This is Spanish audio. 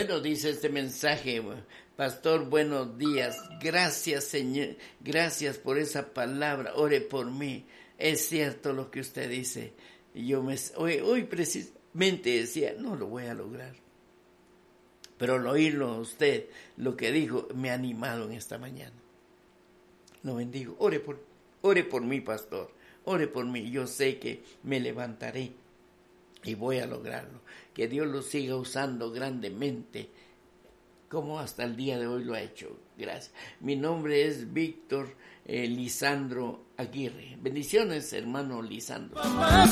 Bueno, dice este mensaje, pastor, buenos días. Gracias, Señor. Gracias por esa palabra. Ore por mí. Es cierto lo que usted dice. Y yo hoy precisamente decía, no lo voy a lograr. Pero al oírlo a usted, lo que dijo, me ha animado en esta mañana. Lo bendigo. Ore por mí, pastor. Ore por mí. Yo sé que me levantaré y voy a lograrlo. Que Dios lo siga usando grandemente, como hasta el día de hoy lo ha hecho. Gracias. Mi nombre es Víctor Lisandro Aguirre. Bendiciones, hermano Lisandro.